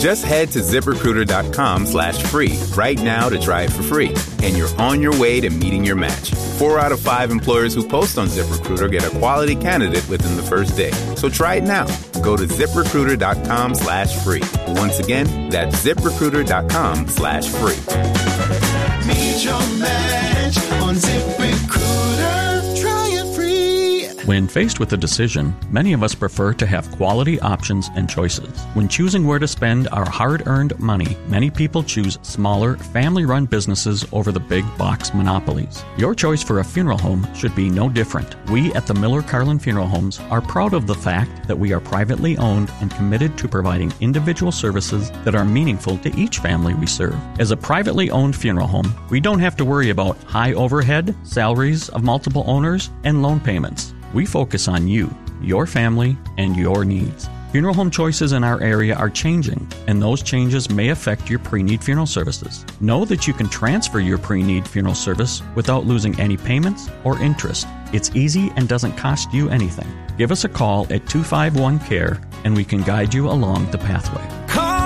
Just head to ZipRecruiter.com/free right now to try it for free, and you're on your way to meeting your match. 4 out of 5 employers who post on ZipRecruiter get a quality candidate within the first day. So try it now. Go to ZipRecruiter.com/free. Once again, that's ZipRecruiter.com/free. Meet your match on ZipRecruiter. Try it free. When faced with a decision, many of us prefer to have quality options and choices. When choosing where to spend our hard-earned money, many people choose smaller, family-run businesses over the big box monopolies. Your choice for a funeral home should be no different. We at the Miller Carlin Funeral Homes are proud of the fact that we are privately owned and committed to providing individual services that are meaningful to each family we serve. As a privately owned funeral home, we don't have to worry about high overhead, salaries of multiple owners, and loan payments. We focus on you, your family, and your needs. Funeral home choices in our area are changing, and those changes may affect your pre-need funeral services. Know that you can transfer your pre-need funeral service without losing any payments or interest. It's easy and doesn't cost you anything. Give us a call at 251-CARE, and we can guide you along the pathway. Call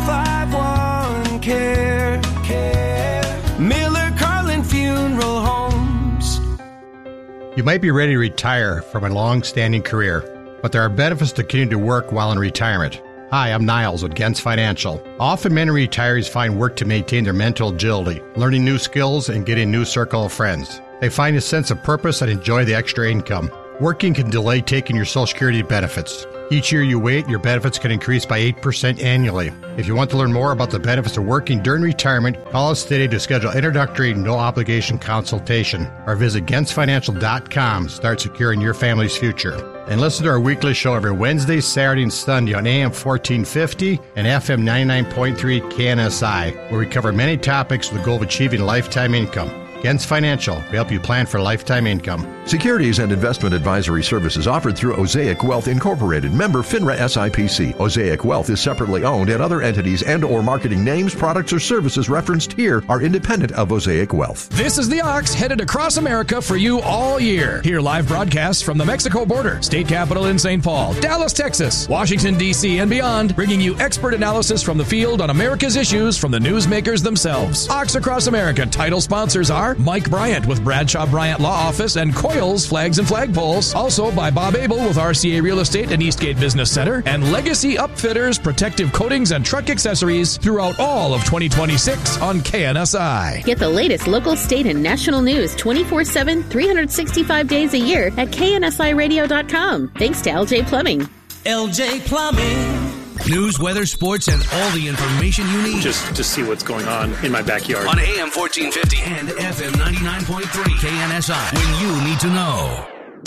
251-CARE. Miller Carlin Funeral Homes. You might be ready to retire from a long-standing career, but there are benefits to continuing to work while in retirement. Hi, I'm Niles with Gens Financial. Often many retirees find work to maintain their mental agility, learning new skills, and getting a new circle of friends. They find a sense of purpose and enjoy the extra income. Working can delay taking your Social Security benefits. Each year you wait, your benefits can increase by 8% annually. If you want to learn more about the benefits of working during retirement, call us today to schedule introductory, no-obligation consultation, or visit GensFinancial.com. Start securing your family's future. And listen to our weekly show every Wednesday, Saturday, and Sunday on AM 1450 and FM 99.3 KNSI, where we cover many topics with the goal of achieving lifetime income. Gens Financial, we help you plan for lifetime income. Securities and investment advisory services offered through Osaic Wealth Incorporated, member FINRA SIPC. Osaic Wealth is separately owned, and other entities and or marketing names, products, or services referenced here are independent of Osaic Wealth. This is the Ox, headed across America for you all year. Hear live broadcasts from the Mexico border, state capital in St. Paul, Dallas, Texas, Washington, D.C., and beyond, bringing you expert analysis from the field on America's issues from the newsmakers themselves. Ox Across America title sponsors are Mike Bryant with Bradshaw Bryant Law Office and Coils Flags and Flagpoles. Also by Bob Abel with RCA Real Estate and Eastgate Business Center, and Legacy Upfitters, protective coatings and truck accessories throughout all of 2026 on KNSI. Get the latest local, state, and national news 24/7, 365 days a year at KNSIRadio.com. Thanks to LJ Plumbing. LJ Plumbing. News, weather, sports, and all the information you need. Just to see what's going on in my backyard. On AM 1450 and FM 99.3 KNSI. When you need to know.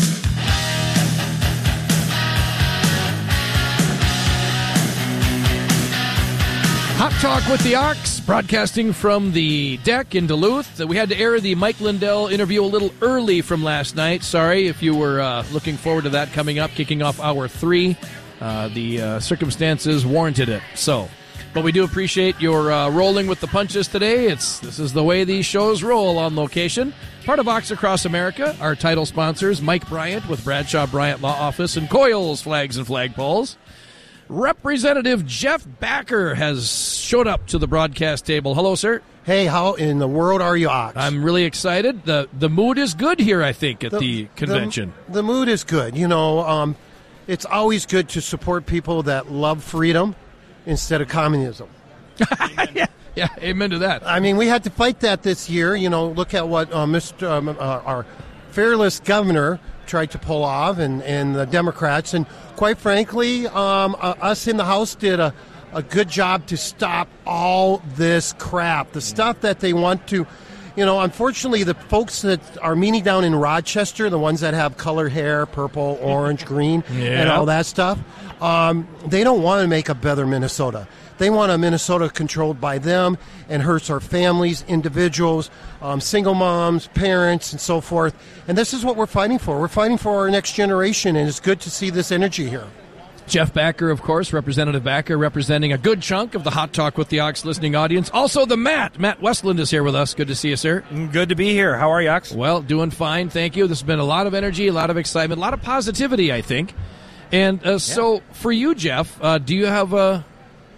Hot Talk with the Ox, broadcasting from the deck in Duluth. We had to air the Mike Lindell interview a little early from last night. Sorry if you were looking forward to that coming up, kicking off hour 3. The circumstances warranted it. But we do appreciate your rolling with the punches today. This is the way these shows roll on location. Part of Ox Across America, our title sponsors, Mike Bryant with Bradshaw Bryant Law Office and Coils Flags and Flagpoles. Representative Jeff Backer has showed up to the broadcast table. Hello, sir. Hey, how in the world are you, Ox? I'm really excited. The mood is good here, I think, at the convention. The mood is good. You know, it's always good to support people that love freedom instead of communism. Yeah, amen to that. I mean, we had to fight that this year. You know, look at what our fearless governor tried to pull off, and the Democrats. And quite frankly, us in the House did a good job to stop all this crap, the stuff that they want to. You know, unfortunately, the folks that are meeting down in Rochester, the ones that have colored hair, purple, orange, green, and all that stuff, they don't want to make a better Minnesota. They want a Minnesota controlled by them and hurts our families, individuals, single moms, parents, and so forth. And this is what we're fighting for. We're fighting for our next generation, and it's good to see this energy here. Jeff Backer, of course, Representative Backer, representing a good chunk of the Hot Talk with the Ox listening audience. Also, the Matt Westland is here with us. Good to see you, sir. Good to be here. How are you, Ox? Well, doing fine, thank you. There's been a lot of energy, a lot of excitement, a lot of positivity, I think. And so, for you, Jeff, do you have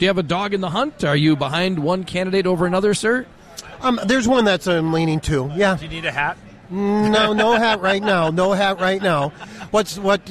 you have a dog in the hunt? Are you behind one candidate over another, sir? There's one that's I'm leaning to. Yeah. Do you need a hat? No hat right now. No hat right now. 8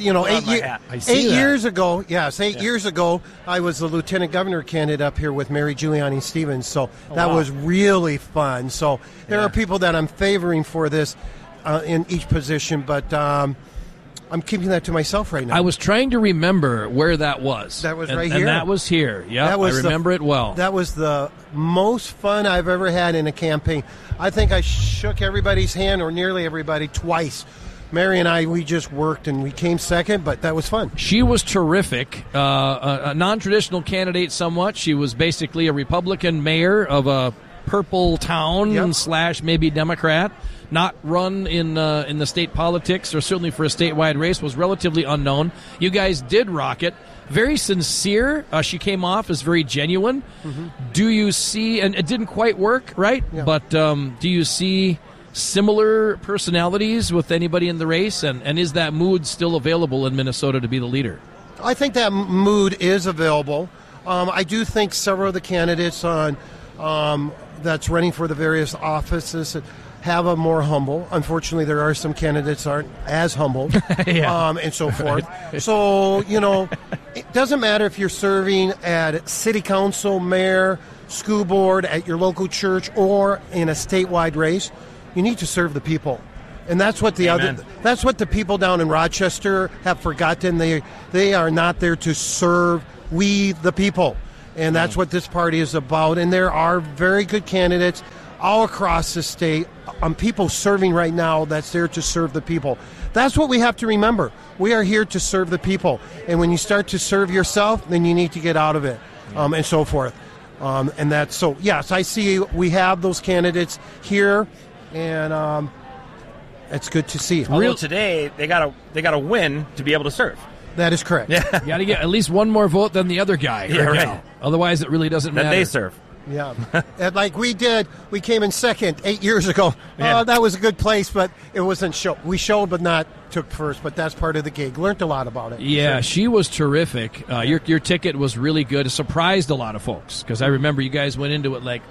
years ago? Yes, 8 years ago, I was the lieutenant governor candidate up here with Mary Giuliani Stevens. So that was really fun. So there are people that I'm favoring for this in each position, but I'm keeping that to myself right now. I was trying to remember where that was. That was right here. And that was here. Yeah, I remember it well. That was the most fun I've ever had in a campaign. I think I shook everybody's hand, or nearly everybody, twice. Mary and I, we just worked, and we came second, but that was fun. She was terrific. A non-traditional candidate somewhat. She was basically a Republican mayor of a purple town / maybe Democrat. Not run in the state politics, or certainly for a statewide race, was relatively unknown. You guys did rock it. Very sincere. She came off as very genuine. Mm-hmm. Do you see, and it didn't quite work, right? Yeah. But do you see similar personalities with anybody in the race? And is that mood still available in Minnesota to be the leader? I think that mood is available. I do think several of the candidates that's running for the various offices have a more humble. Unfortunately, there are some candidates aren't as humble, and so forth. So, it doesn't matter if you're serving at city council, mayor, school board, at your local church, or in a statewide race. You need to serve the people. And that's what that's what the people down in Rochester have forgotten. They are not there to serve we the people. And that's what this party is about. And there are very good candidates all across the state, people serving right now that's there to serve the people. That's what we have to remember. We are here to serve the people. And when you start to serve yourself, then you need to get out of it, and so forth. And that's so, yes, I see we have those candidates here, and it's good to see. Although today, they gotta win to be able to serve. That is correct. Yeah. You got to get at least one more vote than the other guy. Right. Otherwise, it really doesn't matter. Then they serve. Yeah, and like we came in second 8 years ago. Yeah. That was a good place, but it wasn't show. We showed, but not took first. But that's part of the gig. Learned a lot about it. Yeah, she was terrific. Your ticket was really good. It surprised a lot of folks because I remember you guys went into it like,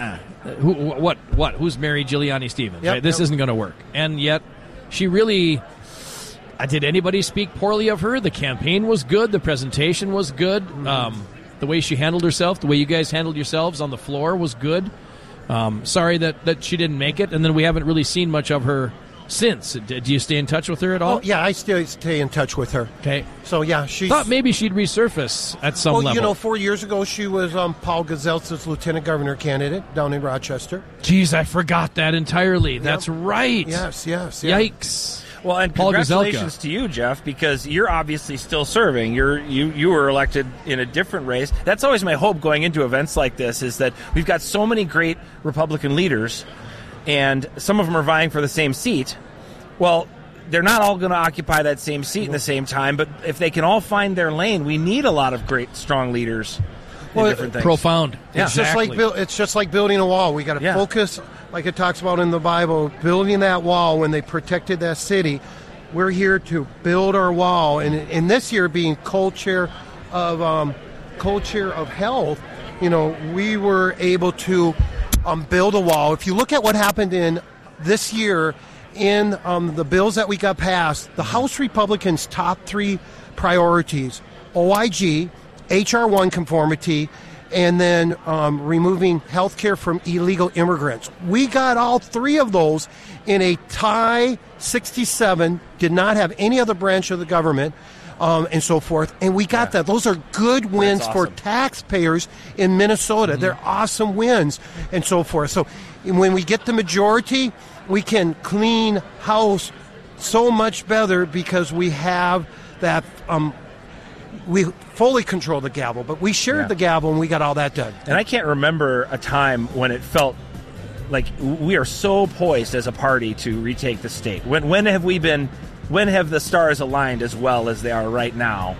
what? Who's Mary Giuliani Stevens? Yep, right? This isn't going to work. And yet, she really. Did anybody speak poorly of her? The campaign was good. The presentation was good. The way she handled herself, the way you guys handled yourselves on the floor was good. Sorry that she didn't make it, and then we haven't really seen much of her since. Do you stay in touch with her at all? Oh, yeah, I still stay in touch with her. Okay. So, yeah, thought maybe she'd resurface at some level. 4 years ago, she was Paul Gazelsa's lieutenant governor candidate down in Rochester. Geez, I forgot that entirely. Yep. That's right. Yes. Yikes. Well, and Paul congratulations Gazelka. to you, Jeff, because you're obviously still serving. You were elected in a different race. That's always my hope going into events like this, is that we've got so many great Republican leaders, and some of them are vying for the same seat. Well, they're not all going to occupy that same seat in the same time, but if they can all find their lane, we need a lot of great, strong leaders in different things. Profound. Yeah. Exactly. It's just like building a wall. We got to focus, like it talks about in the Bible, building that wall. When they protected that city, we're here to build our wall. And in this year being co-chair of health, we were able to build a wall. If you look at what happened in this year in the bills that we got passed, the House Republicans' top three priorities: OIG, H.R. 1 conformity, and then removing health care from illegal immigrants. We got all three of those in a tie 67, did not have any other branch of the government, and so forth. And we got that. Those are good wins for taxpayers in Minnesota. Mm-hmm. They're awesome wins, and so forth. So when we get the majority, we can clean house so much better because we have that we fully control the gavel, but we shared the gavel and we got all that done. And I can't remember a time when it felt like we are so poised as a party to retake the state. When have the stars aligned as well as they are right now?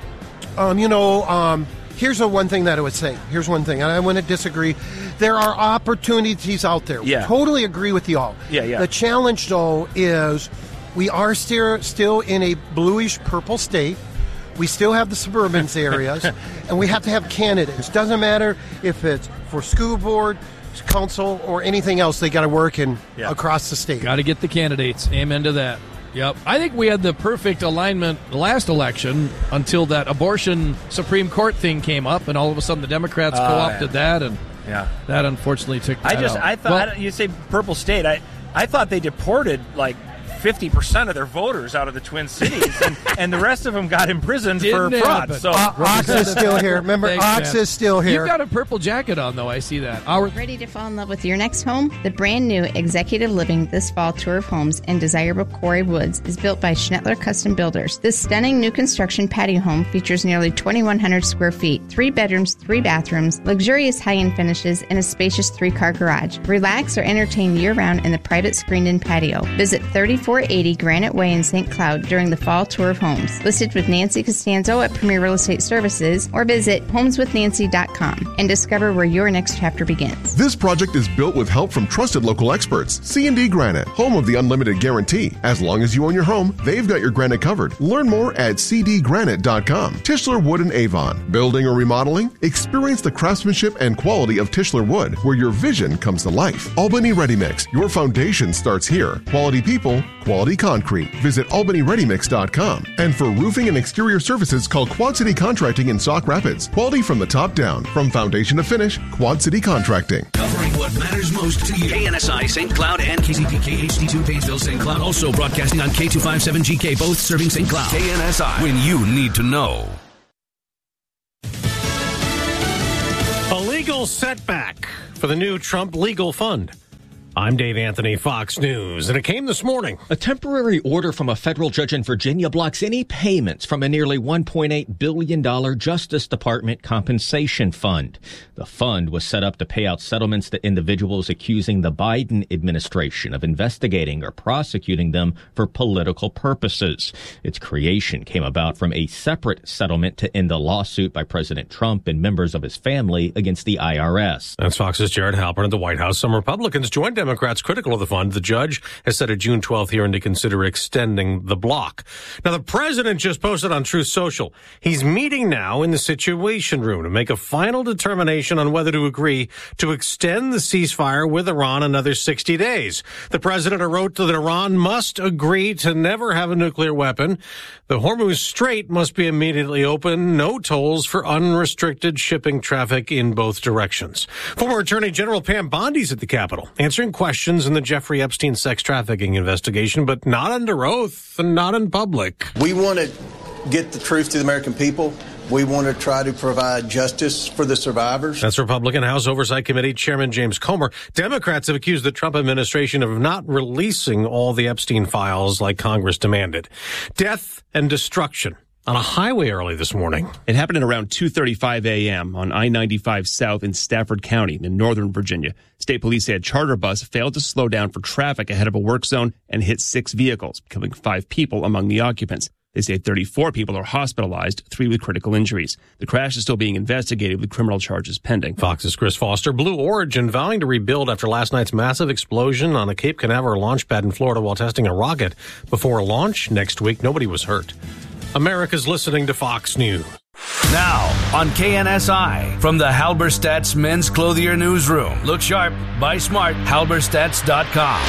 Here's one thing that I would say. Here's one thing, and I wouldn't disagree. There are opportunities out there. Yeah. Totally agree with you all. Yeah. The challenge, though, is we are still in a bluish-purple state. We still have the suburban areas, and we have to have candidates. Doesn't matter if it's for school board, council, or anything else. They got to work across the state. Got to get the candidates. Amen to that. Yep. I think we had the perfect alignment the last election until that abortion Supreme Court thing came up, and all of a sudden the Democrats co-opted that, and that unfortunately took that out. I thought, you say Purple State, I thought they deported like 50% of their voters out of the Twin Cities, and the rest of them got imprisoned for fraud. So Ox is still here. Remember, Ox is still here. You've got a purple jacket on, though. I see that. Ready to fall in love with your next home? The brand new Executive Living This Fall tour of homes in desirable Quarry Woods is built by Schnettler Custom Builders. This stunning new construction patio home features nearly 2,100 square feet, 3 bedrooms, 3 bathrooms, luxurious high-end finishes, and a spacious 3-car garage. Relax or entertain year-round in the private screened-in patio. Visit 3480 Granite Way in St. Cloud during the fall tour of homes. Listed with Nancy Costanzo at Premier Real Estate Services, or visit homeswithnancy.com and discover where your next chapter begins. This project is built with help from trusted local experts. C&D Granite, home of the unlimited guarantee. As long as you own your home, they've got your granite covered. Learn more at cdgranite.com. Tischler Wood and Avon. Building or remodeling? Experience the craftsmanship and quality of Tischler Wood, where your vision comes to life. Albany Ready Mix. Your foundation starts here. Quality people, quality concrete. Visit albanyreadymix.com. And for roofing and exterior services, call Quad City Contracting in Sauk Rapids. Quality from the top down. From foundation to finish, Quad City Contracting. Covering what matters most to you. KNSI St. Cloud and KCPK HD2 Painesville St. Cloud. Also broadcasting on K257GK, both serving St. Cloud. KNSI, when you need to know. A legal setback for the new Trump legal fund. I'm Dave Anthony, Fox News, and it came this morning. A temporary order from a federal judge in Virginia blocks any payments from a nearly $1.8 billion Justice Department compensation fund. The fund was set up to pay out settlements to individuals accusing the Biden administration of investigating or prosecuting them for political purposes. Its creation came about from a separate settlement to end a lawsuit by President Trump and members of his family against the IRS. That's Fox's Jared Halpern at the White House. Some Republicans joined Democrats critical of the fund. The judge has set a June 12th hearing to consider extending the block. Now, the president just posted on Truth Social. He's meeting now in the Situation Room to make a final determination on whether to agree to extend the ceasefire with Iran another 60 days. The president wrote that Iran must agree to never have a nuclear weapon. The Hormuz Strait must be immediately open. No tolls for unrestricted shipping traffic in both directions. Former Attorney General Pam Bondi's at the Capitol, answering questions in the Jeffrey Epstein sex trafficking investigation, but not under oath and not in public. We want to get the truth to the American people. We want to try to provide justice for the survivors. That's Republican House Oversight Committee Chairman James Comer. Democrats have accused the Trump administration of not releasing all the Epstein files like Congress demanded. Death and destruction on a highway early this morning. It happened at around 2:35 a.m. on I-95 South in Stafford County in northern Virginia. State police say a charter bus failed to slow down for traffic ahead of a work zone and hit 6 vehicles, killing 5 people among the occupants. They say 34 people are hospitalized, 3 with critical injuries. The crash is still being investigated with criminal charges pending. Fox's Chris Foster. Blue Origin vowing to rebuild after last night's massive explosion on a Cape Canaveral launch pad in Florida while testing a rocket. Before launch next week, nobody was hurt. America's listening to Fox News. Now on KNSI from the Halberstadt's Men's Clothier Newsroom. Look sharp, buy smart, halberstadts.com.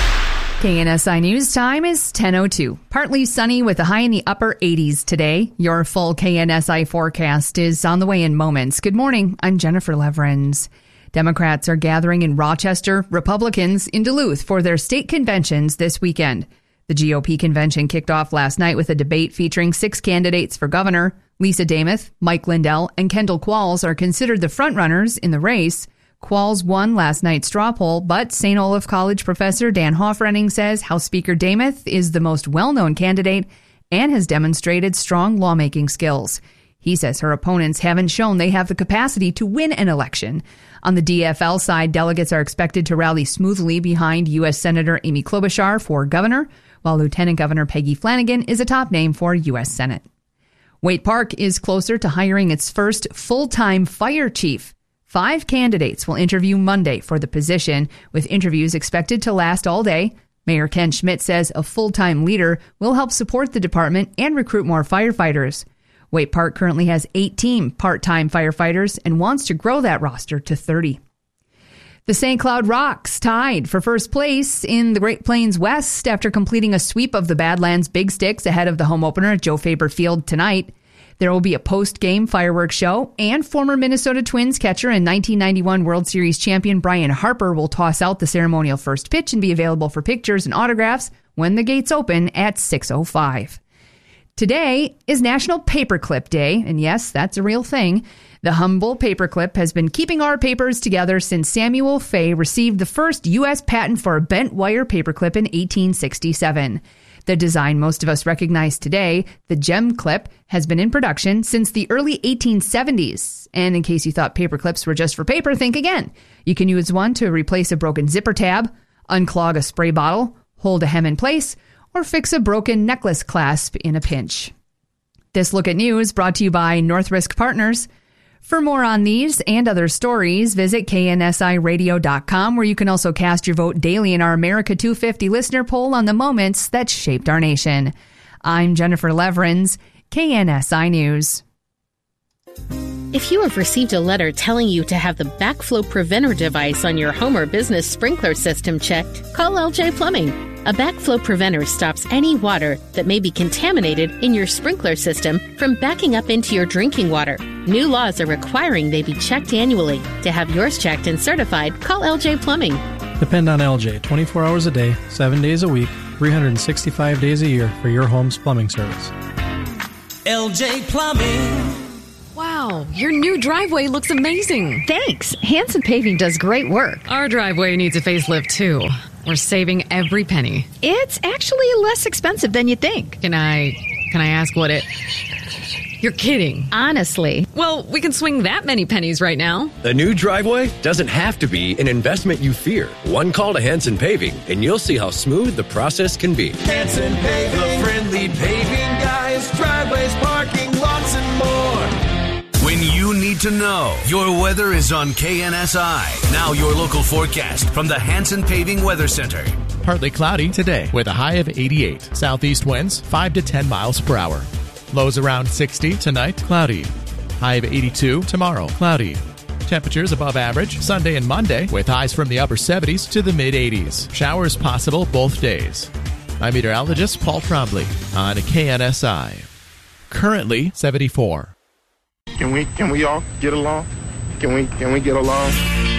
KNSI News time is 10:02. Partly sunny with a high in the upper 80s today. Your full KNSI forecast is on the way in moments. Good morning. I'm Jennifer Leverins. Democrats are gathering in Rochester, Republicans in Duluth for their state conventions this weekend. The GOP convention kicked off last night with a debate featuring 6 candidates for governor. Lisa Damoth, Mike Lindell, and Kendall Qualls are considered the frontrunners in the race. Qualls won last night's straw poll, but St. Olaf College professor Dan Hoffrenning says House Speaker Damoth is the most well-known candidate and has demonstrated strong lawmaking skills. He says her opponents haven't shown they have the capacity to win an election. On the DFL side, delegates are expected to rally smoothly behind U.S. Senator Amy Klobuchar for governor, while Lieutenant Governor Peggy Flanagan is a top name for U.S. Senate. Waite Park is closer to hiring its first full-time fire chief. 5 candidates will interview Monday for the position, with interviews expected to last all day. Mayor Ken Schmidt says a full-time leader will help support the department and recruit more firefighters. Waite Park currently has 18 part-time firefighters and wants to grow that roster to 30. The St. Cloud Rocks tied for first place in the Great Plains West after completing a sweep of the Badlands Big Sticks ahead of the home opener at Joe Faber Field tonight. There will be a post-game fireworks show, and former Minnesota Twins catcher and 1991 World Series champion Brian Harper will toss out the ceremonial first pitch and be available for pictures and autographs when the gates open at 6:05. Today is National Paperclip Day, and yes, that's a real thing. The humble paperclip has been keeping our papers together since Samuel Fay received the first U.S. patent for a bent wire paperclip in 1867. The design most of us recognize today, the gem clip, has been in production since the early 1870s. And in case you thought paper clips were just for paper, think again. You can use one to replace a broken zipper tab, unclog a spray bottle, hold a hem in place, or fix a broken necklace clasp in a pinch. This Look at News brought to you by North Risk Partners. For more on these and other stories, visit KNSIRadio.com, where you can also cast your vote daily in our America 250 listener poll on the moments that shaped our nation. I'm Jennifer Leverins, KNSI News. If you have received a letter telling you to have the backflow preventer device on your home or business sprinkler system checked, call LJ Plumbing. A backflow preventer stops any water that may be contaminated in your sprinkler system from backing up into your drinking water. New laws are requiring they be checked annually. To have yours checked and certified, call LJ Plumbing. Depend on LJ 24 hours a day, 7 days a week, 365 days a year for your home's plumbing service. LJ Plumbing. Wow, your new driveway looks amazing. Thanks. Hanson Paving does great work. Our driveway needs a facelift, too. We're saving every penny. It's actually less expensive than you think. Can I ask what it... You're kidding. Honestly. Well, we can swing that many pennies right now. The new driveway doesn't have to be an investment you fear. One call to Hanson Paving, and you'll see how smooth the process can be. Hanson Paving, the friendly paving guys, driveways, parking lots, and more. When you need to know, your weather is on KNSI. Now your local forecast from the Hanson Paving Weather Center. Partly cloudy today with a high of 88. Southeast winds 5 to 10 miles per hour. Lows around 60 tonight, cloudy. High of 82 tomorrow, cloudy. Temperatures above average Sunday and Monday with highs from the upper 70s to the mid 80s. Showers possible both days. I'm meteorologist Paul Trombley on KNSI. Currently 74. Can we all get along? Can we get along?